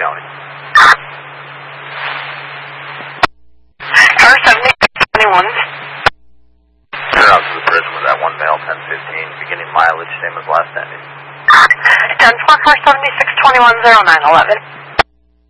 County. Car 7621. Turn out to the prison with that one male, 1015, beginning mileage, same as last ending. 10-4, car 7621, 0911.